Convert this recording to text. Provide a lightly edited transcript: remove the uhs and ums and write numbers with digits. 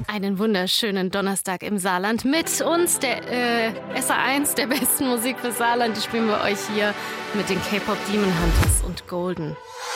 Einen wunderschönen Donnerstag im Saarland mit uns, der SA1 der besten Musik für Saarland. Die spielen wir euch hier mit den K-Pop Demon Hunters und Golden.